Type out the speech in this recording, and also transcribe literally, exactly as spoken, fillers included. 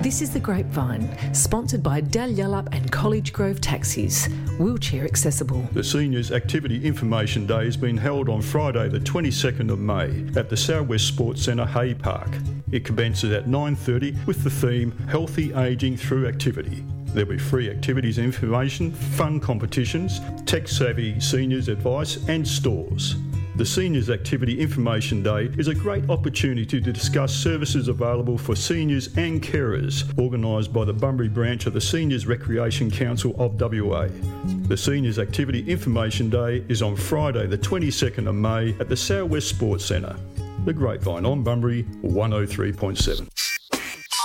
This is The Grapevine, sponsored by Dalyellup and College Grove Taxis, wheelchair accessible. The Seniors Activity Information Day has been held on Friday the twenty-second of May at the South West Sports Centre, Hay Park. It commences at nine thirty with the theme Healthy Ageing Through Activity. There'll be free activities information, fun competitions, tech-savvy seniors advice and stores. The Seniors Activity Information Day is a great opportunity to discuss services available for seniors and carers, organised by the Bunbury branch of the Seniors Recreation Council of W A. The Seniors Activity Information Day is on Friday the twenty-second of May at the South West Sports Centre. The Grapevine on Bunbury one oh three point seven.